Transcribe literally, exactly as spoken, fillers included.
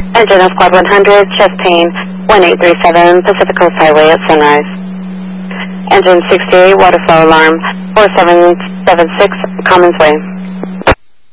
Engine of Squad one hundred, chest pain, one eight three seven, Pacific Coast Highway at sunrise. Engine sixty-eight, water flow alarm, four seven seven six, Commons Way.